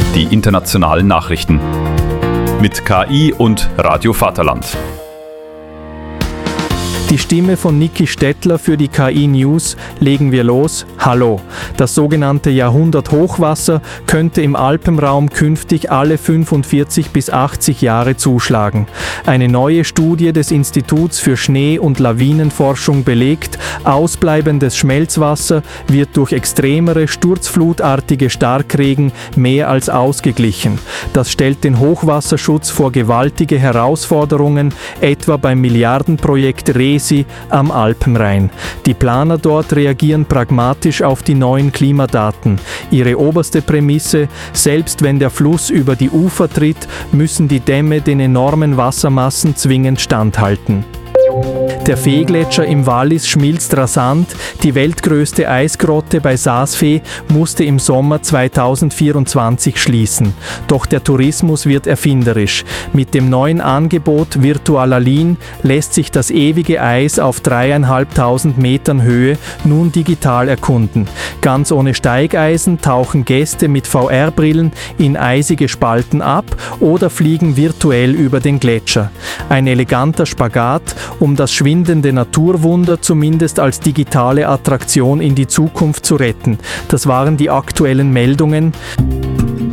Die internationalen Nachrichten. Mit KI und Radio Vaterland. Die Stimme von Niki Stettler für die KI News. Legen wir los. Hallo. Das sogenannte Jahrhundert-Hochwasser könnte im Alpenraum künftig alle 45 bis 80 Jahre zuschlagen. Eine neue Studie des Instituts für Schnee- und Lawinenforschung belegt, ausbleibendes Schmelzwasser wird durch extremere, sturzflutartige Starkregen mehr als ausgeglichen. Das stellt den Hochwasserschutz vor gewaltige Herausforderungen, etwa beim Milliardenprojekt Resi am Alpenrhein. Die Planer dort reagieren pragmatisch auf die neuen Klimadaten. Ihre oberste Prämisse: Selbst wenn der Fluss über die Ufer tritt, müssen die Dämme den enormen Wassermassen zwingend standhalten. Der Veegletscher im Wallis schmilzt rasant. Die weltgrößte Eisgrotte bei Saas-Fee musste im Sommer 2024 schließen. Doch der Tourismus wird erfinderisch. Mit dem neuen Angebot Virtualalin lässt sich das ewige Eis auf 3.500 Metern Höhe nun digital erkunden. Ganz ohne Steigeisen tauchen Gäste mit VR-Brillen in eisige Spalten ab oder fliegen virtuell über den Gletscher. Ein eleganter Spagat, um das schwindende Naturwunder zumindest als digitale Attraktion in die Zukunft zu retten. Das waren die aktuellen Meldungen.